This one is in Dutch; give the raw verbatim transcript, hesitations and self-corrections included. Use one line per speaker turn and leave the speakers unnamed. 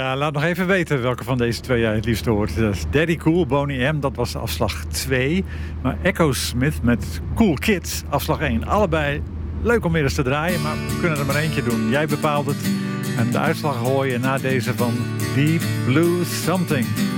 Ja, laat nog even weten welke van deze twee jij het liefst hoort. Dat is Daddy Cool, Boney M, dat was afslag twee. Maar Echo Smith met Cool Kids, afslag één. Allebei leuk om weer eens te draaien, maar we kunnen er maar eentje doen. Jij bepaalt het. En de uitslag hoor je na deze van Deep Blue Something.